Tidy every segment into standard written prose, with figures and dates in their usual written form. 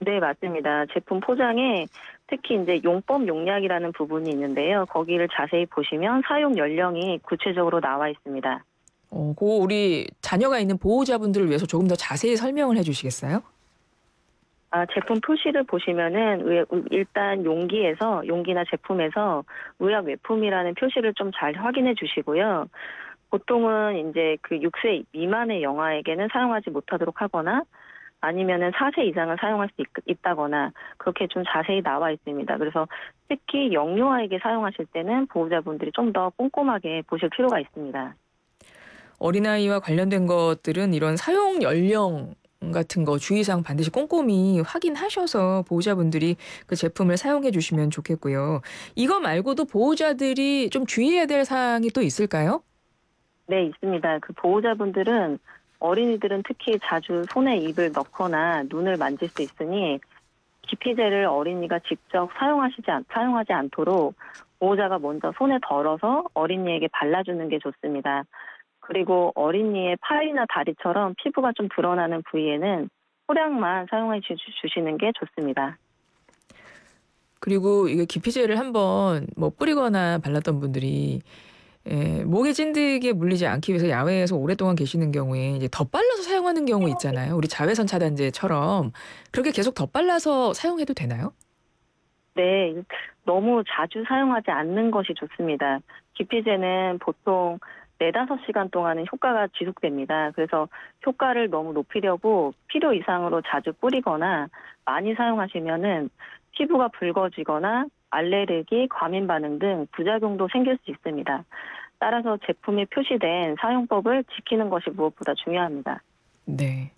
네, 맞습니다. 제품 포장에 특히 이제 용법 용량이라는 부분이 있는데요. 거기를 자세히 보시면 사용 연령이 구체적으로 나와 있습니다. 그거 우리 자녀가 있는 보호자분들을 위해서 조금 더 자세히 설명을 해 주시겠어요? 제품 표시를 보시면은 일단 용기나 제품에서 의약 외품이라는 표시를 좀 잘 확인해 주시고요. 보통은 이제 그 6세 미만의 영아에게는 사용하지 못하도록 하거나 아니면은 4세 이상은 사용할 수 있다거나 그렇게 좀 자세히 나와 있습니다. 그래서 특히 영유아에게 사용하실 때는 보호자분들이 좀 더 꼼꼼하게 보실 필요가 있습니다. 어린아이와 관련된 것들은 이런 사용 연령 같은 거 주의사항 반드시 꼼꼼히 확인하셔서 보호자분들이 그 제품을 사용해 주시면 좋겠고요. 이거 말고도 보호자들이 좀 주의해야 될 사항이 또 있을까요? 네, 있습니다. 그 보호자분들은 어린이들은 특히 자주 손에 입을 넣거나 눈을 만질 수 있으니 기피제를 어린이가 직접 사용하지 않도록 보호자가 먼저 손에 덜어서 어린이에게 발라주는 게 좋습니다. 그리고 어린이의 팔이나 다리처럼 피부가 좀 드러나는 부위에는 소량만 사용해 주시는 게 좋습니다. 그리고 이게 기피제를 한번 뭐 뿌리거나 발랐던 분들이 목에 찐득에 물리지 않기 위해서 야외에서 오랫동안 계시는 경우에 이제 덧발라서 사용하는 경우 있잖아요. 우리 자외선 차단제처럼 그렇게 계속 덧발라서 사용해도 되나요? 네, 너무 자주 사용하지 않는 것이 좋습니다. 기피제는 보통 4~5시간 동안은 효과가 지속됩니다. 그래서 효과를 너무 높이려고 필요 이상으로 자주 뿌리거나 많이 사용하시면은 피부가 붉어지거나 알레르기, 과민 반응 등 부작용도 생길 수 있습니다. 따라서 제품에 표시된 사용법을 지키는 것이 무엇보다 중요합니다. 네.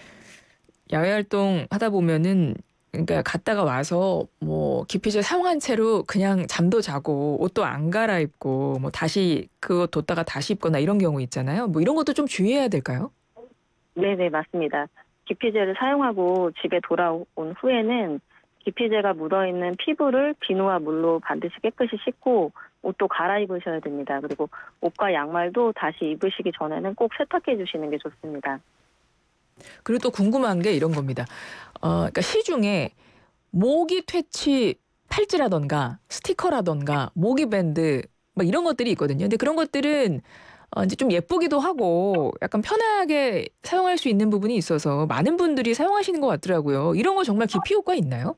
야외 활동 하다 보면은 그러니까 갔다가 와서 뭐 기피제 사용한 채로 그냥 잠도 자고 옷도 안 갈아입고 뭐 다시 그거 뒀다가 다시 입거나 이런 경우 있잖아요. 뭐 이런 것도 좀 주의해야 될까요? 네네, 맞습니다. 기피제를 사용하고 집에 돌아온 후에는 기피제가 묻어있는 피부를 비누와 물로 반드시 깨끗이 씻고 옷도 갈아입으셔야 됩니다. 그리고 옷과 양말도 다시 입으시기 전에는 꼭 세탁해 주시는 게 좋습니다. 그리고 또 궁금한 게 이런 겁니다. 그러니까 시중에 모기 퇴치 팔찌라든가 스티커라든가 모기 밴드 막 이런 것들이 있거든요. 근데 그런 것들은 인제 좀 예쁘기도 하고 약간 편하게 사용할 수 있는 부분이 있어서 많은 분들이 사용하시는 것 같더라고요. 이런 거 정말 기피 효과 있나요?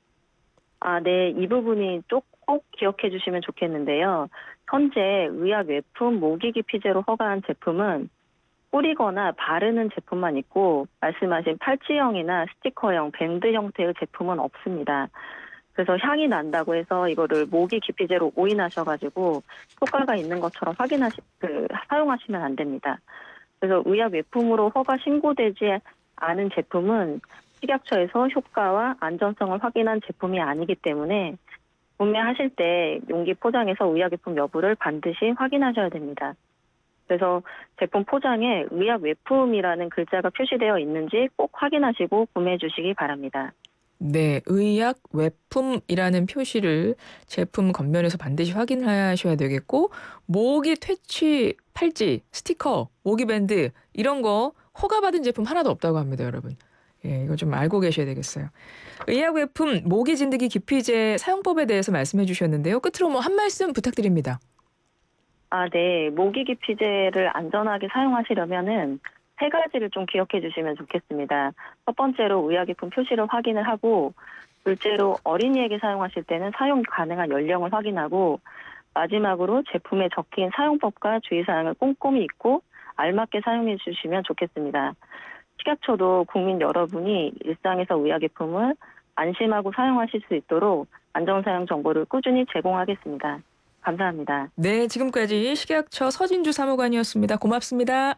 네. 이 부분이 꼭 기억해 주시면 좋겠는데요. 현재 의약 외품 모기 기피제로 허가한 제품은 뿌리거나 바르는 제품만 있고 말씀하신 팔찌형이나 스티커형, 밴드 형태의 제품은 없습니다. 그래서 향이 난다고 해서 이거를 모기 기피제로 오인하셔 가지고 효과가 있는 것처럼 사용하시면 안 됩니다. 그래서 의약 외품으로 허가 신고되지 않은 제품은 식약처에서 효과와 안전성을 확인한 제품이 아니기 때문에 구매하실 때 용기 포장에서 의약외품 여부를 반드시 확인하셔야 됩니다. 그래서 제품 포장에 의약외품이라는 글자가 표시되어 있는지 꼭 확인하시고 구매해 주시기 바랍니다. 네. 의약 외품이라는 표시를 제품 겉면에서 반드시 확인하셔야 되겠고 모기 퇴치 팔찌, 스티커, 모기 밴드 이런 거 허가받은 제품 하나도 없다고 합니다, 여러분. 예, 이거 좀 알고 계셔야 되겠어요. 의약 외품 모기 진드기 기피제 사용법에 대해서 말씀해 주셨는데요. 끝으로 뭐 한 말씀 부탁드립니다. 네. 모기 기피제를 안전하게 사용하시려면은 세 가지를 좀 기억해 주시면 좋겠습니다. 첫 번째로 의약용품 표시를 확인을 하고, 둘째로 어린이에게 사용하실 때는 사용 가능한 연령을 확인하고, 마지막으로 제품에 적힌 사용법과 주의사항을 꼼꼼히 읽고 알맞게 사용해 주시면 좋겠습니다. 식약처도 국민 여러분이 일상에서 의약용품을 안심하고 사용하실 수 있도록 안전사용 정보를 꾸준히 제공하겠습니다. 감사합니다. 네, 지금까지 식약처 서진주 사무관이었습니다. 고맙습니다.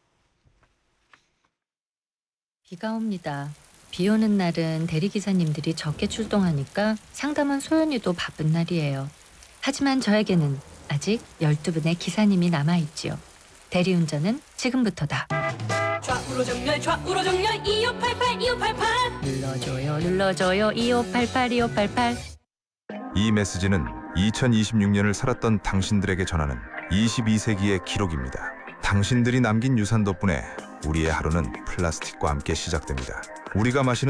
비가 옵니다. 비 오는 날은 대리기사님들이 적게 출동하니까 상담원 소연이도 바쁜 날이에요. 하지만 저에게는 아직 12분의 기사님이 남아있지요. 대리운전은 지금부터다. 좌우로 정렬 2588 눌러줘요 2588. 이 메시지는 2026년을 살았던 당신들에게 전하는 22세기의 기록입니다. 당신들이 남긴 유산 덕분에 우리의 하루는 플라스틱과 함께 시작됩니다. 우리가 마시는